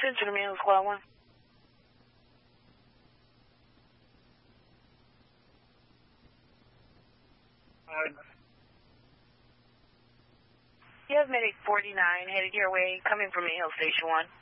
Central Mills, Squad 1. You have Medic 49 headed your way, coming from Hill Station 1.